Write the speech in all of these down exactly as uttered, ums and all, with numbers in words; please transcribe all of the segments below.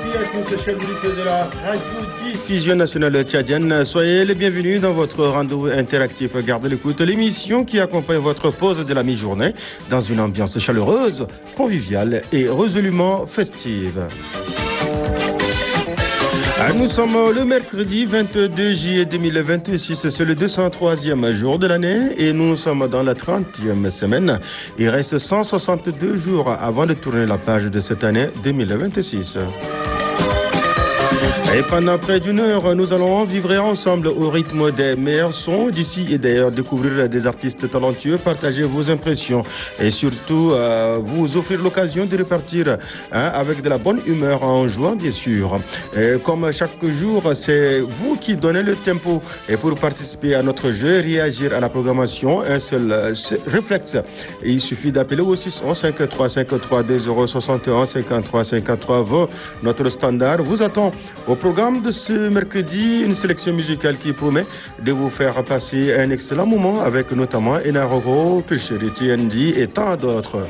à tous, chers auditeurs de la radio-diffusion nationale tchadienne. Soyez les bienvenus dans votre rendez-vous interactif. Gardez l'écoute, l'émission qui accompagne votre pause de la mi-journée dans une ambiance chaleureuse, conviviale et résolument festive. Nous sommes le mercredi vingt-deux juillet deux mille vingt-six, c'est le deux cent troisième jour de l'année et nous sommes dans la trentième semaine. Il reste cent soixante-deux jours avant de tourner la page de cette année deux mille vingt-six. Et pendant près d'une heure, nous allons vivre ensemble au rythme des meilleurs sons d'ici et d'ailleurs, découvrir des artistes talentueux, partager vos impressions et surtout euh, vous offrir l'occasion de repartir hein, avec de la bonne humeur en jouant bien sûr. Et comme chaque jour, c'est vous qui donnez le tempo et pour participer à notre jeu, réagir à la programmation, un seul euh, réflexe. Et il suffit d'appeler au six un cinq trois cinq trois deux zéro soixante et un cinquante-trois cinquante-trois vingt. Notre standard vous attend. Au programme de ce mercredi, une sélection musicale qui promet de vous faire passer un excellent moment avec notamment Enaroro, Pulcheri, T N D et tant d'autres.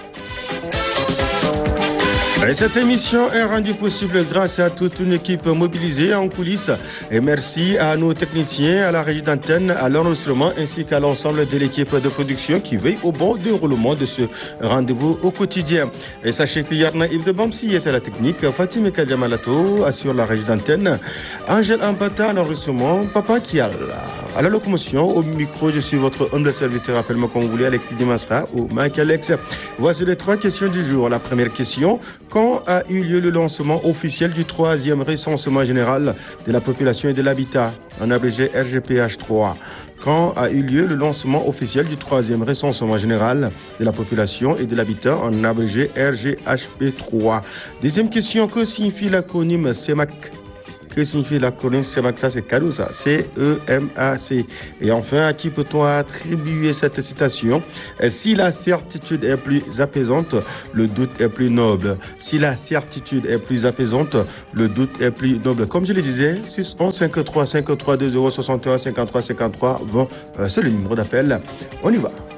Et cette émission est rendue possible grâce à toute une équipe mobilisée en coulisses. Et merci à nos techniciens, à la régie d'antenne, à l'enregistrement ainsi qu'à l'ensemble de l'équipe de production qui veille au bon déroulement de ce rendez-vous au quotidien. Et sachez que Yarna Yves de Bamsi est à la technique, Fatima Kadjamalato assure la régie d'antenne, Angèle Ambata à l'enregistrement, Papa Kial à la locomotion. Au micro, je suis votre humble serviteur, appelle-moi comme vous voulez, Alexis Dimasra ou Mike Alex. Voici les trois questions du jour. La première question: quand a eu lieu le lancement officiel du troisième recensement général de la population et de l'habitat, en abrégé R G P H trois? Quand a eu lieu le lancement officiel du troisième recensement général de la population et de l'habitat, en abrégé R G H P trois? Deuxième question: que signifie l'acronyme C E M A C? Que signifie l'acronyme C E M A C? Ça, c'est cadeau, ça. C E M A C. Et enfin, à qui peut-on attribuer cette citation? Si la certitude est plus apaisante, le doute est plus noble. Si la certitude est plus apaisante, le doute est plus noble. Comme je le disais, six un cinq trois cinq trois deux zéro soixante et un cinquante-trois cinquante-trois vingt, c'est le numéro d'appel. On y va.